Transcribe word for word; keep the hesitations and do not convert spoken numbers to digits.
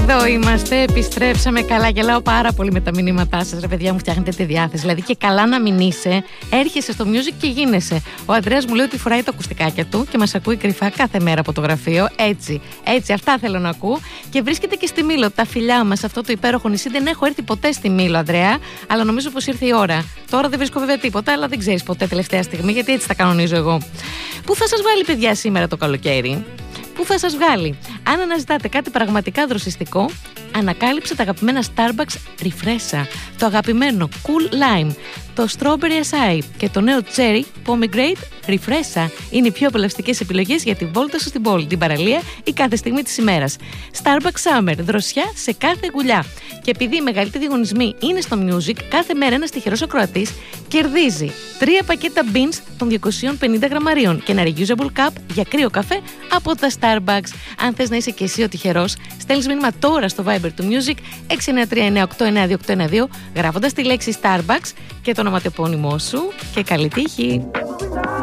Εδώ είμαστε, επιστρέψαμε. Καλά, γελάω πάρα πολύ με τα μηνύματά σας. Ρε παιδιά, μου φτιάχνετε τη διάθεση. Δηλαδή, και καλά να μην είσαι, έρχεσαι στο music και γίνεσαι. Ο Ανδρέας μου λέει ότι φοράει τα ακουστικάκια του και μας ακούει κρυφά κάθε μέρα από το γραφείο. Έτσι, έτσι, αυτά θέλω να ακούω. Και βρίσκεται και στη Μήλο. Τα φιλιά μας, αυτό το υπέροχο νησί. Δεν έχω έρθει ποτέ στη Μήλο, Ανδρέα, αλλά νομίζω πως ήρθε η ώρα. Τώρα δεν βρίσκω βέβαια τίποτα, αλλά δεν ξέρεις ποτέ τελευταία στιγμή, γιατί έτσι τα κανονίζω εγώ. Πού θα σας βάλει, παιδιά, σήμερα το καλοκαίρι? Πού θα σας βγάλει? Αν αναζητάτε κάτι πραγματικά δροσιστικό, ανακάλυψε τα αγαπημένα Starbucks Refresa, το αγαπημένο Cool Lime, το Strawberry Acai και το νέο Cherry Pomegranate Refresa. Είναι οι πιο απολαυστικές επιλογές για τη βόλτα σου στην πόλη, την παραλία ή κάθε στιγμή της ημέρας. Starbucks Summer, δροσιά σε κάθε γουλιά. Και επειδή οι μεγαλύτεροι διαγωνισμοί είναι στο music, κάθε μέρα ένας τυχερός ακροατής κερδίζει τρία πακέτα beans των διακόσια πενήντα γραμμαρίων και ένα reusable cup για κρύο καφέ από τα Starbucks. Αν θες να είσαι και εσύ ο τυχερός, στέλνεις μήνυμα τώρα στο Viber του Music έξι εννιά τρία εννιά οκτώ εννιά δύο οκτώ εννιά δύο γράφοντας τη λέξη Starbucks και το ονοματεπώνυμό σου και καλή τύχη!